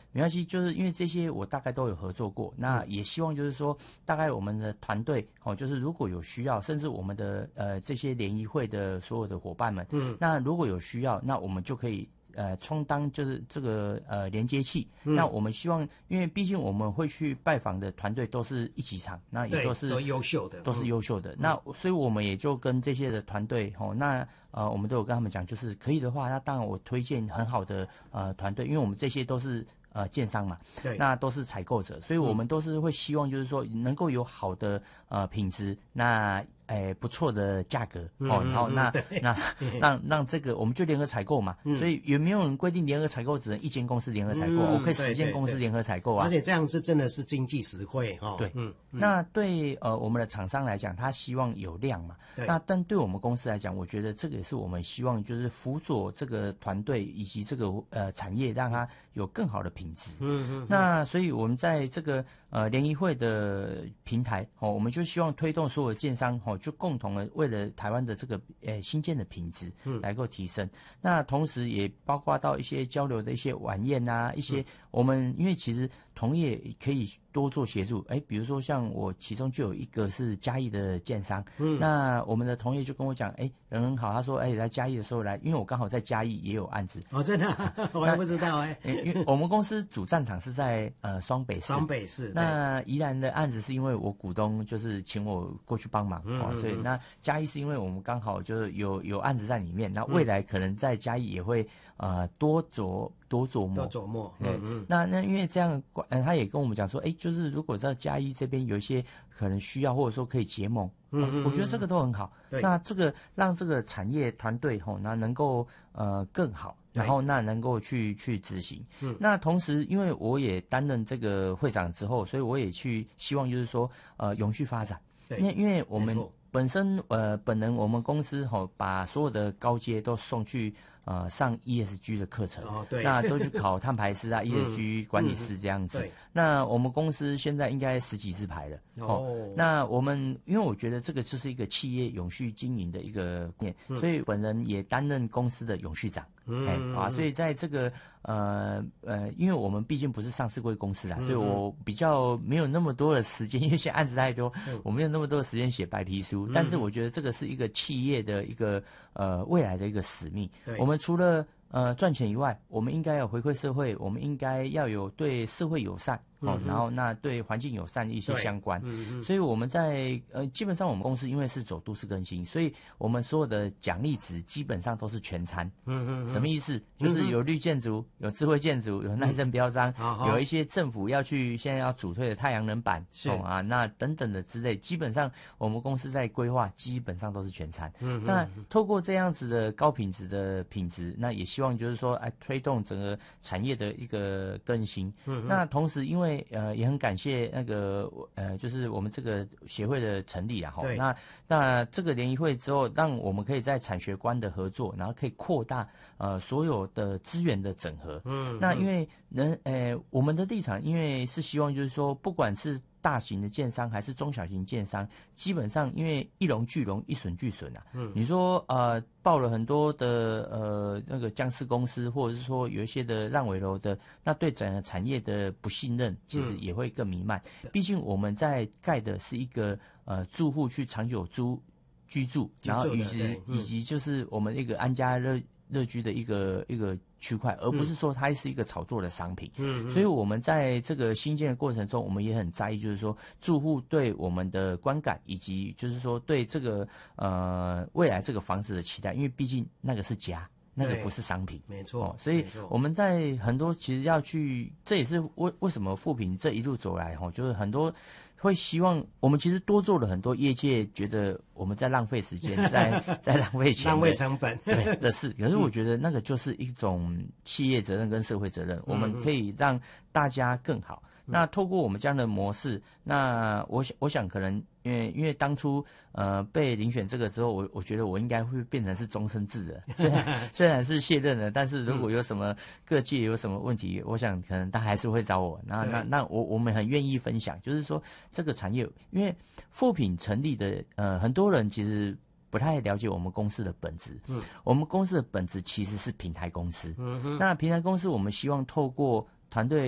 没关系，就是因为这些我大概都有合作过，那也希望就是说，大概我们的团队就是如果有需要，甚至我们的这些联谊会的所有的伙伴们，那如果有需要，那我们就可以充当就是这个连接器。那我们希望，因为毕竟我们会去拜访的团队都是一级厂，那也都是优秀的， 都是优秀的。那所以我们也就跟这些的团队那我们都有跟他们讲，就是可以的话，那当然我推荐很好的团队，因为我们这些都是建商嘛， 对， 那都是采购者，所以我们都是会希望就是说能够有好的品质，那不错的价格然后那让这个我们就联合采购嘛，所以也没有人规定联合采购只能一间公司联合采购，我可以10间公司联合采购啊， 而且这样是真的是经济实惠对，那对我们的厂商来讲，他希望有量嘛，那但对我们公司来讲，我觉得这个也是我们希望就是辅佐这个团队以及这个产业，让它有更好的品质。那所以我们在这个联谊会的平台我们就希望推动所有的建商就共同的为了台湾的这个新建的品质来够提升。那同时也包括到一些交流的一些晚宴啊，一些我们因为其实同业可以多做协助，比如说像我其中就有一个是嘉义的建商，那我们的同业就跟我讲，人很好，他说来嘉义的时候来，因为我刚好在嘉义也有案子真的我还不知道因为我们公司主战场是在双北市，那宜兰的案子是因为我股东就是请我过去帮忙所以那嘉义是因为我们刚好就是有案子在里面，那未来可能在嘉义也会多琢磨，那因为这样他也跟我们讲说，就是如果在嘉义这边有一些可能需要，或者说可以结盟，我觉得这个都很好。那这个让这个产业团队那能够更好，然后那能够去执行。那同时因为我也担任这个会长之后，所以我也去希望就是说永续发展。因为我们本身本人我们公司把所有的高阶都送去上 ESG 的课程，那都去考碳排师啊ESG 管理师这样子。那我们公司现在应该10几支牌了那我们因为我觉得这个就是一个企业永续经营的一个念，所以本人也担任公司的永续长。所以在这个因为我们毕竟不是上市柜公司啦，所以我比较没有那么多的时间，因为现在案子太多，我没有那么多的时间写白皮书。但是我觉得这个是一个企业的一个未来的一个使命。我们除了赚钱以外，我们应该要回馈社会，我们应该要有对社会友善然后那对环境友善的一些相关。所以我们在基本上我们公司因为是走都市更新，所以我们所有的奖励值基本上都是全餐。什么意思？就是有绿建筑，有智慧建筑，有耐震标章，有一些政府要去现在要主推的太阳能板那等等的之类，基本上我们公司在规划基本上都是全餐。那透过这样子的高品质的品质，那也希望就是说推动整个产业的一个更新。那同时因为也很感谢那个就是我们这个协会的成立那这个联谊会之后，让我们可以在产学官的合作，然后可以扩大所有的资源的整合。那因为我们的立场，因为是希望就是说，不管是大型的建商还是中小型建商，基本上因为一荣俱荣，一损俱损啊。你说报了很多的那个僵尸公司，或者是说有一些的烂尾楼的，那对整个产业的不信任，其实也会更弥漫。毕竟我们在盖的是一个住户去长久居住，然后以及就是我们一个安家乐居的一个区块，而不是说它是一个炒作的商品。所以我们在这个新建的过程中，我们也很在意，就是说住户对我们的观感，以及就是说对这个未来这个房子的期待，因为毕竟那个是家。那个不是商品， 没错。 所以我们在很多其实要去，这也是为什么富平这一路走来就是很多会希望我们其实多做了很多业界觉得我们在浪费时间，在浪费钱、 浪费成本的事。可是我觉得那个就是一种企业责任跟社会责任，我们可以让大家更好。那透过我们这样的模式，那我想可能因为当初被遴选这个之后，我觉得我应该会变成是终身制的，虽然是卸任了，但是如果有什么各界有什么问题，我想可能他还是会找我。那我们很愿意分享，就是说这个产业，因为富品成立的很多人其实不太了解我们公司的本质。我们公司的本质其实是平台公司。那平台公司我们希望透过团队